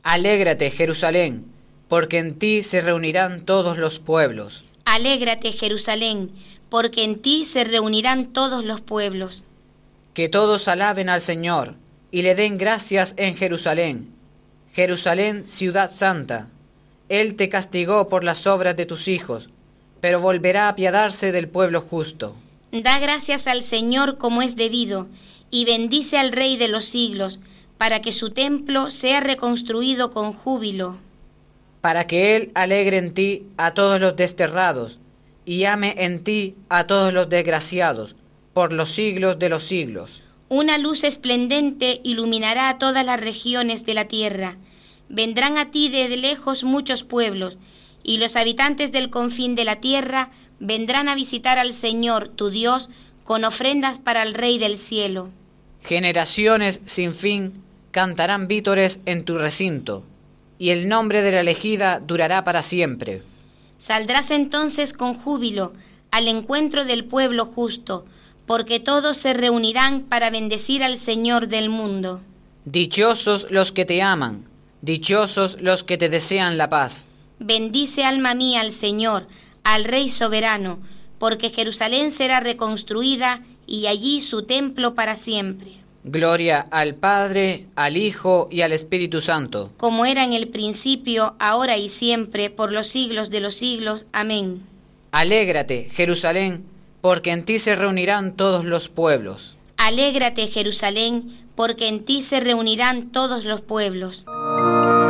Alégrate, Jerusalén, porque en ti se reunirán todos los pueblos. Alégrate, Jerusalén, porque en ti se reunirán todos los pueblos. Que todos alaben al Señor y le den gracias en Jerusalén. Jerusalén, ciudad santa. Él te castigó por las obras de tus hijos, pero volverá a apiadarse del pueblo justo. Da gracias al Señor como es debido, y bendice al Rey de los siglos, para que su templo sea reconstruido con júbilo. Para que Él alegre en ti a todos los desterrados, y ame en ti a todos los desgraciados, por los siglos de los siglos. Una luz esplendente iluminará a todas las regiones de la tierra. Vendrán a ti desde lejos muchos pueblos, y los habitantes del confín de la tierra vendrán a visitar al Señor, tu Dios, con ofrendas para el Rey del cielo. Generaciones sin fin cantarán vítores en tu recinto, y el nombre de la elegida durará para siempre. Saldrás entonces con júbilo al encuentro del pueblo justo, porque todos se reunirán para bendecir al Señor del mundo. Dichosos los que te aman, dichosos los que te desean la paz. Bendice alma mía al Señor, al Rey soberano, porque Jerusalén será reconstruida y allí su templo para siempre. Gloria al Padre, al Hijo y al Espíritu Santo. Como era en el principio, ahora y siempre, por los siglos de los siglos. Amén. Alégrate, Jerusalén, porque en ti se reunirán todos los pueblos. Alégrate, Jerusalén, porque en ti se reunirán todos los pueblos.